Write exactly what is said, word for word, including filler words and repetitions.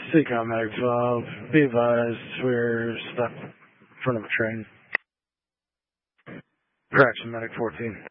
Seacom Medic twelve, be advised, we're stuck in front of a train. Correction, Medic fourteen.